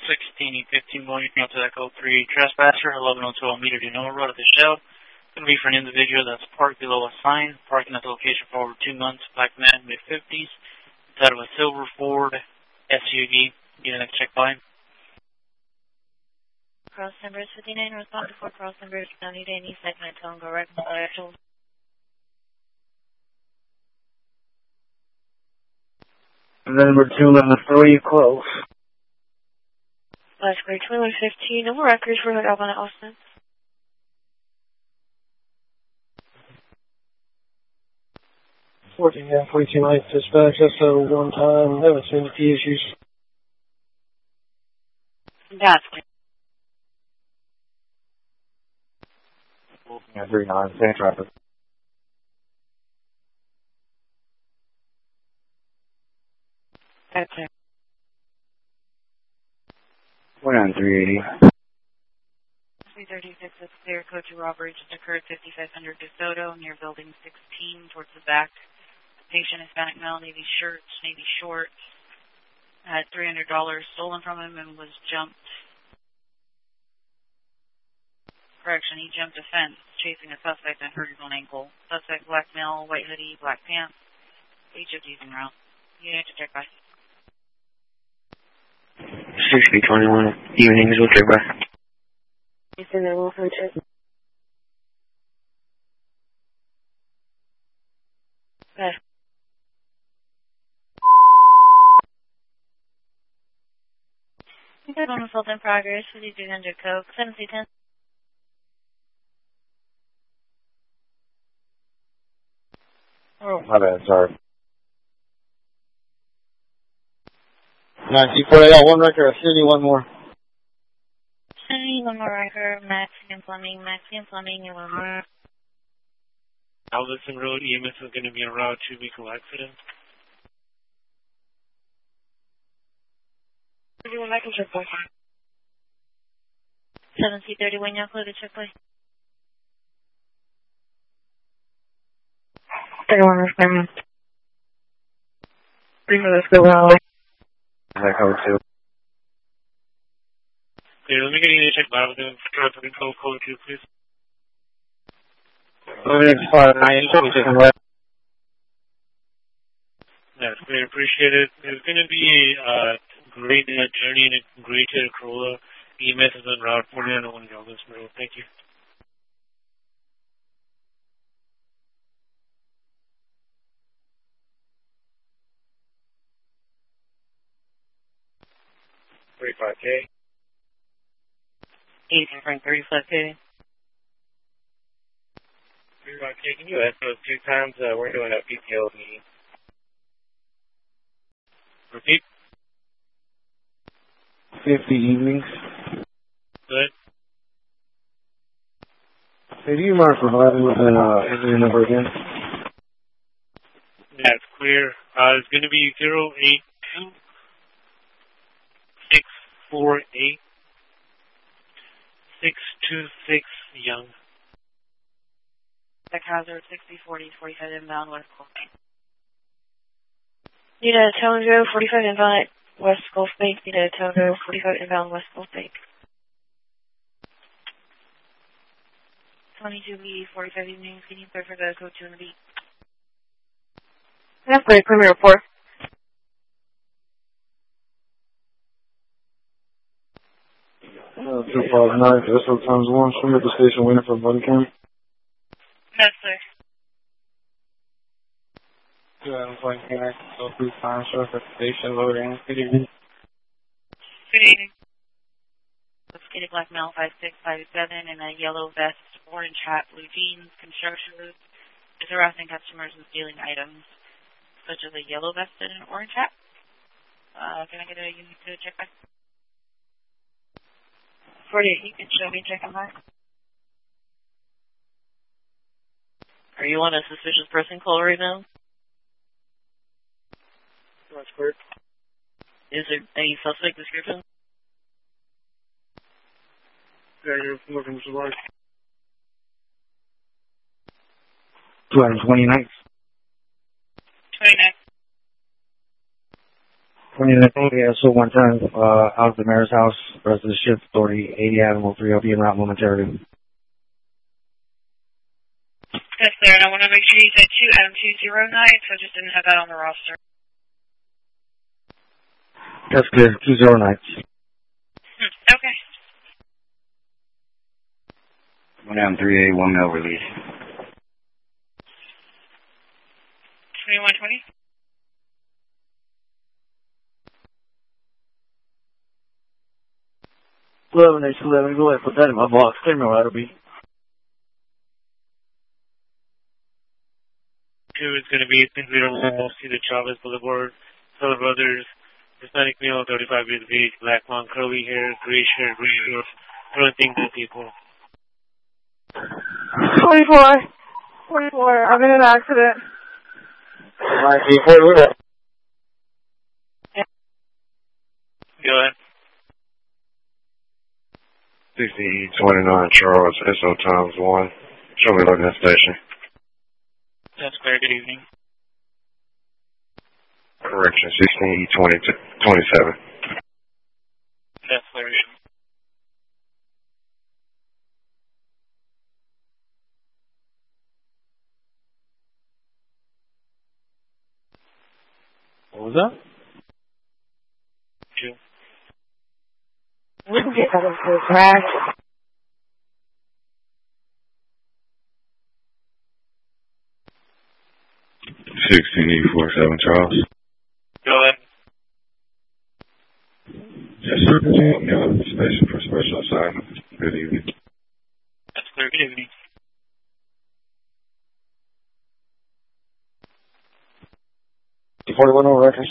16E15 going to Echo 3 trespasser, 1102 meter de Nova Road at the Shell. Going to be for an individual that's parked below a sign, parking at the location for over 2 months, black man, mid-50s, inside of a silver Ford SUV. Get a next check by. Cross number is 59, respond to 4 cross numbers, don't need any segment, tone, go right, actual. Number 211, close. Last grade 2115, no more records for Alvin Austin. Working at 42 nights dispatch, that's one time, haven't seen any key issues. That's clear. Working at 39, same traffic. That's clear. We're on 380. 336 is clear, code to robbery just occurred 5500 DeSoto near building 16 towards the back. Patient Hispanic male, navy shirts, navy shorts, had $300 stolen from him and was jumped. Correction, he jumped a fence chasing a suspect and hurt his own ankle. Suspect black male, white hoodie, black pants. Each of these en route. You need to check by. 6021 evenings, we'll check by. You said that will for check. Okay. Good one, assault in progress, 5300 Coke, 7C10. Oh, my bad, sorry. 94, I got one record, City, one more. City, one more record, Mexican Plumbing, and one more. Alderson Road, EMS is going to be en route to vehicle accident. 31, I can check by. 7C31, y'all clear to check by. 31, respond. 3 minutes, go on. That covered too. Clear, let me get you to check by with the traffic control code 2, please. It's 5-9, should be taken right. That's great, appreciate it. It's going to be a great journey and a great Corolla. EMS is on route 4901 Alderson Road. Thank you. $35K. 18 Frank, 35K. 35K, can you ask those 2 times? We're doing a PTO meeting. Repeat. 50 evenings. Good. Hey, do you mind providing with an entry number again? That's clear. It's going to be 082 648 626 Young. Tech hazard 6040 45 inbound West Gulf. Need a Togo 45 inbound West Gulf Bank. Need a Togo 45 inbound West Gulf Bank. 22B 45 evenings. Can you clear for the code 2 on the beat? That's great. Premier report. 259, Vessel times 1, swim at the station waiting for body cam. Yes, sir. 249, so 3 times, surf at the station, loading. Good evening. Good evening. Sophisticated black male, 5657, in a yellow vest, orange hat, blue jeans, construction boots, is harassing customers and stealing items, such as a yellow vest and an orange hat. Can I get a unit to check back? 48, you can show me checking back. Are you on a suspicious person call right now? That's clear. Is there any suspect description? Yeah, you're looking to survive. 229. 29. 2920, SO 1 time, out of the mayor's house, rest of the shift, authority 80 Animal 3, I'll be en route momentarily. Yes, sir, and I want to make sure you said 2 Adam 209, so I just didn't have that on the roster. That's clear, 209. Okay. 1 Adam 381 mail release. 2120? H11, go ahead, put that in my box. Clear me where that'll be. 2 is going to be Sinclair Mall, Cedar Chavez Boulevard, Feller Brothers, Hispanic male, 35 years of age, black long curly hair, gray shirt, gray hair, everything good people. 24, I'm in an accident. Go ahead. 1629 Charles, SO times 1. Show me loading that station. That's clear. Good evening. Correction, 16E27. That's clear. What was that? 2. We can get out of this crash. 16E47 Charles. Go ahead. Yes, sir. Good station for special assignment. Good evening. That's clear. Good evening. $41 records.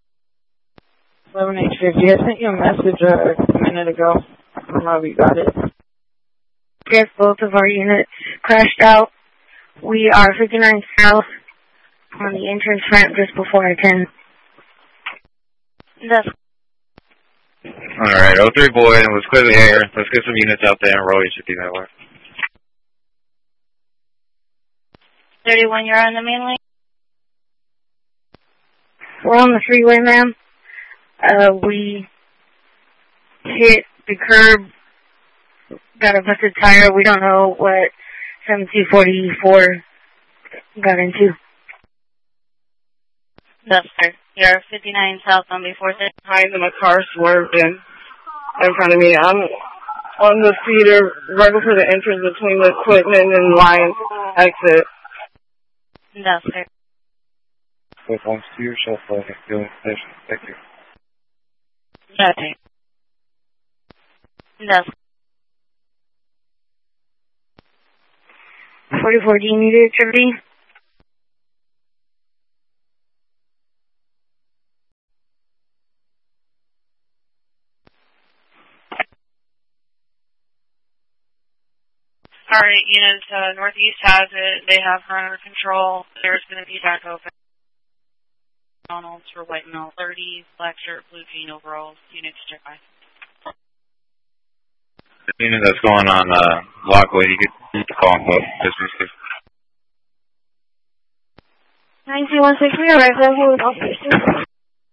11850. I sent you a message a minute ago. I don't know if you got it. Yes, both of our units crashed out. We are 59 south on the entrance ramp just before I-10. That's Alright, 03 boy, and let's clear the air. Let's get some units out there and roll HTTP network. 31, you're on the main lane? We're on the freeway, ma'am. We hit the curb, got a busted tire. We don't know what 7244 got into. That's clear. You're 59 south on before 6. Behind my car swerved in front of me. I'm on the cedar right before the entrance between the equipment and line exit. That's clear. With one to your shelf, filling station. Thank you. Okay. That's 44, do you need it, Trinity? all right, units, Northeast has it. They have her under control. There's going to be back open. McDonald's for white male 30s, black shirt, blue jean overalls. Units check by. The unit that's going on Lockwood, you could call and put dismiss. 92163, alright,